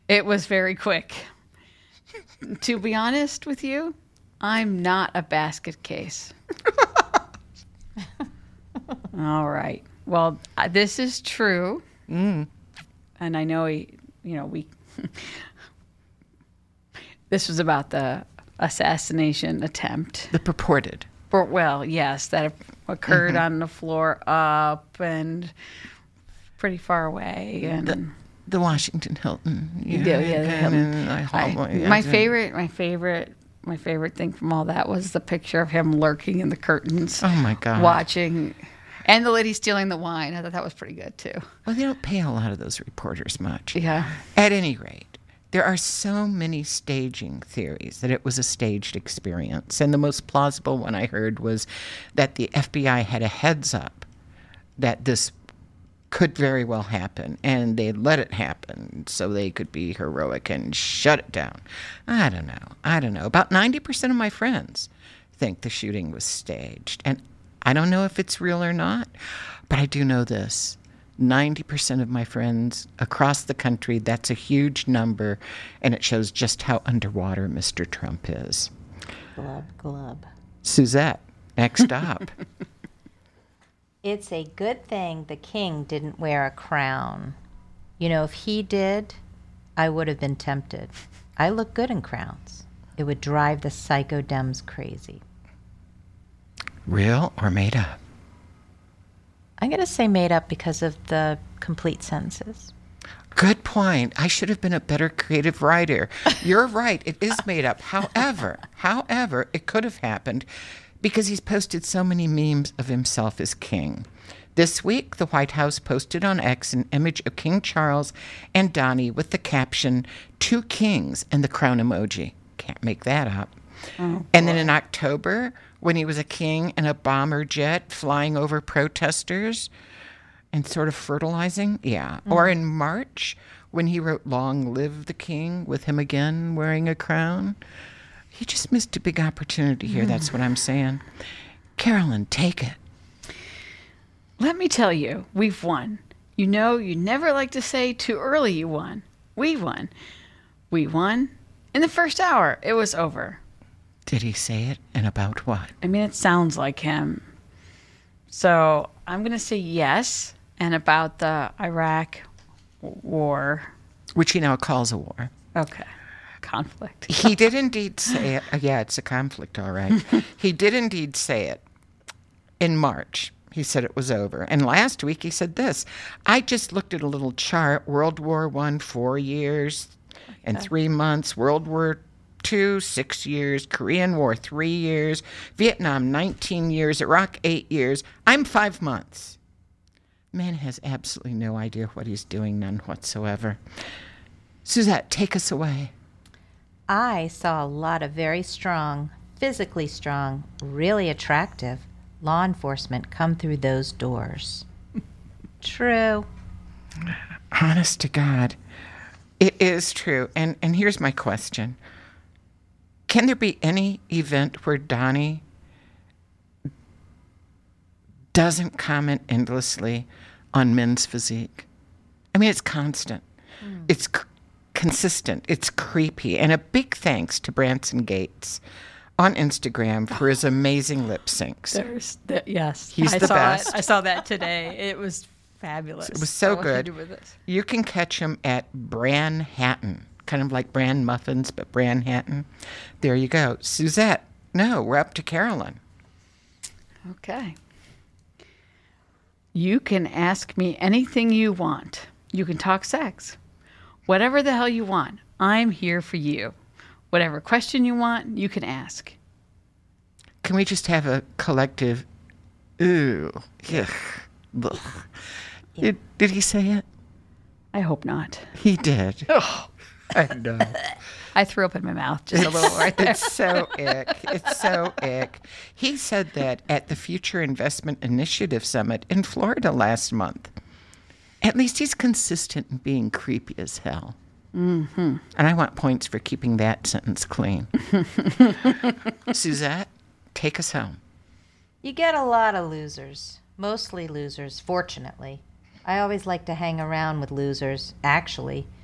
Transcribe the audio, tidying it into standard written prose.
It was very quick. To be honest with you, I'm not a basket case. All right. Well, this is true. And I know we this was about the assassination attempt. The purported. Well, yes, that occurred on the floor up and pretty far away. And the Washington Hilton. the Hilton. My favorite thing from all that was the picture of him lurking in the curtains. Oh my God. Watching, and the lady stealing the wine. I thought that was pretty good too. Well, they don't pay a lot of those reporters much. Yeah. At any rate, there are so many staging theories that it was a staged experience. And the most plausible one I heard was that the FBI had a heads up that this could very well happen, and they let it happen so they could be heroic and shut it down. I don't know. About 90% of my friends think the shooting was staged. And I don't know if it's real or not, but I do know this. 90% of my friends across the country, that's a huge number, and it shows just how underwater Mr. Trump is. Glub. Suzette, next up. It's a good thing the king didn't wear a crown. You know, if he did, I would have been tempted. I look good in crowns. It would drive the psycho Dems crazy. Real or made up? I'm going to say made up because of the complete sentences. Good point. I should have been a better creative writer. You're right. It is made up. However, it could have happened because he's posted so many memes of himself as king. This week, the White House posted on X an image of King Charles and Donnie with the caption, "Two kings," and the crown emoji. Can't make that up. Oh, and then in October, when he was a king in a bomber jet flying over protesters and sort of fertilizing, Or in March, when he wrote "Long Live the King" with him again wearing a crown. He just missed a big opportunity here, that's what I'm saying. Carolyn, take it. Let me tell you, we've won. You know, you never like to say too early you won. We won. We won. In the first hour, it was over. Did he say it, and about what? I mean, it sounds like him. So I'm going to say yes, and about the Iraq war. Which he now calls a war. Okay. Conflict. He did indeed say it. Yeah, it's a conflict, all right. He did indeed say it in March. He said it was over. And last week he said this. I just looked at a little chart. World War I, 4 years and 3 months. World War II, 6 years. Korean War, 3 years. Vietnam, 19 years. Iraq, 8 years. I'm 5 months. Man has absolutely no idea what he's doing, none whatsoever. Suzette, take us away. I saw a lot of very strong, physically strong, really attractive law enforcement come through those doors. True. Honest to God, it is true. And here's my question. Can there be any event where Donnie doesn't comment endlessly on men's physique? I mean, it's constant. It's consistent. It's creepy. And a big thanks to Branson Gates on Instagram for his amazing lip syncs. Yes. He's the best. I saw that today. It was fabulous. It was so good. Do with this? You can catch him at Branhattan, kind of like Bran Muffins, but Branhattan. There you go. Suzette, no, we're up to Carolyn. Okay. You can ask me anything you want. You can talk sex. Whatever the hell you want, I'm here for you. Whatever question you want, you can ask. Can we just have a collective, ooh, ugh, ugh. Did he say it? I hope not. He did. Oh. I know. I threw up in my mouth just a little right there. It's so ick. It's so ick. He said that at the Future Investment Initiative Summit in Florida last month. At least he's consistent in being creepy as hell. Mm-hmm. And I want points for keeping that sentence clean. Suzette, take us home. You get a lot of losers. Mostly losers, fortunately. I always like to hang around with losers, actually.